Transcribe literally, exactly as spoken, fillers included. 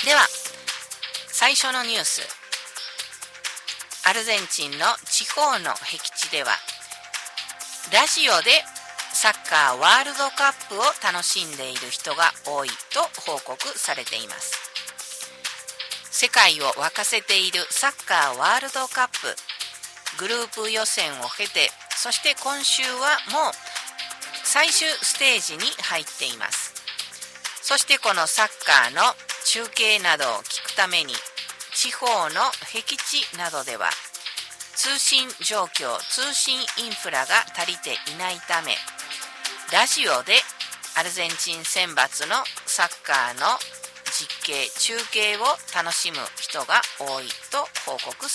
では最初のニュース、アルゼンチンの地方の僻地ではラジオでサッカーワールドカップを楽しんでいる人が多いと報告されています。世界を沸かせているサッカーワールドカップ、グループ予選を経て、そして今週はもう最終ステージに入っています。そしてこのサッカーの中継などを聞くために、地方の僻地などでは通信状況、通信インフラが足りていないため、ラジオでアルゼンチン選抜のサッカーの実景、中継を楽しむ人が多いと報告